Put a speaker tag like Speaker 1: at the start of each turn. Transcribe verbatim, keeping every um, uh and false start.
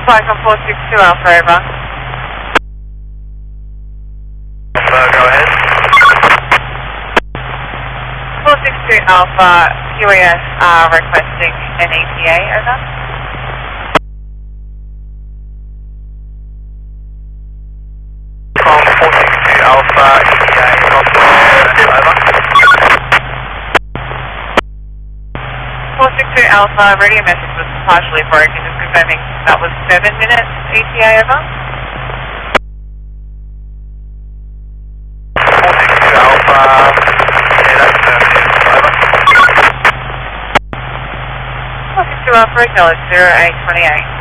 Speaker 1: Flight on four six two Alpha, over.
Speaker 2: Alpha, go ahead.
Speaker 1: four six two Alpha, Q A S are requesting an E T A, over.
Speaker 2: From four six two Alpha, E T A, Oslo, over.
Speaker 1: four six two Alpha, radio message was partially broken, just confirming that was seven minutes E T A, over.
Speaker 2: four six two Alpha, yeah, that's affirmative, over.
Speaker 1: four six two Alpha, acknowledge zero eight twenty-eight.